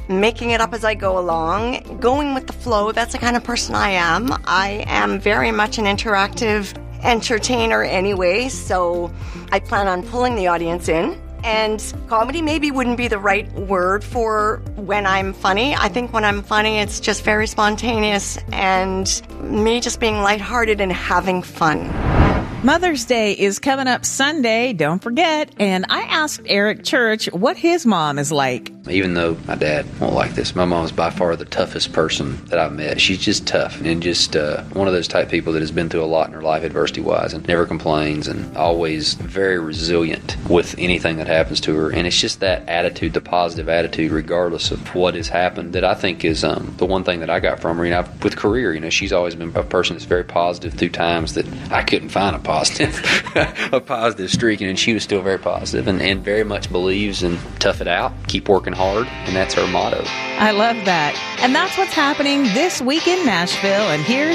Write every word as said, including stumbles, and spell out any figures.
making it up as I go along, going with the flow. That's the kind of person I am. I am very much an interactive entertainer anyway, so I plan on pulling the audience in. And comedy maybe wouldn't be the right word for when I'm funny. I think when I'm funny, it's just very spontaneous and me just being lighthearted and having fun. Mother's Day is coming up Sunday, don't forget. And I asked Eric Church what his mom is like. Even though my dad won't like this, my mom is by far the toughest person that I've met. She's just tough and just uh, one of those type people that has been through a lot in her life adversity-wise and never complains and always very resilient with anything that happens to her. And it's just that attitude, the positive attitude, regardless of what has happened, that I think is um, the one thing that I got from her. You know, with career, you know, she's always been a person that's very positive through times that I couldn't find a positive, a positive streak, and she was still very positive and, and very much believes in tough it out, keep working hard, and that's her motto. I love that. And that's what's happening this week in Nashville. And here's